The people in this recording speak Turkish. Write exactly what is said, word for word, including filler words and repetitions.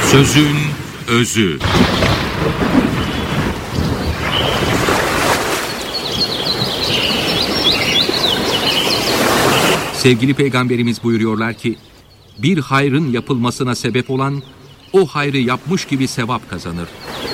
Sözün özü. Sevgili Peygamberimiz buyuruyorlar ki, bir hayrın yapılmasına sebep olan, o hayrı yapmış gibi sevap kazanır.